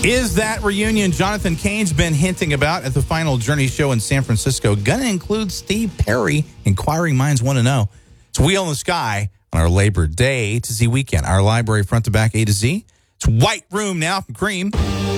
Is that reunion Jonathan Cain's been hinting about at the final Journey show in San Francisco going to include Steve Perry? Inquiring minds want to know. It's Wheel in the Sky on our Labor Day to Z weekend. Our library front to back A to Z. It's White Room now from Cream.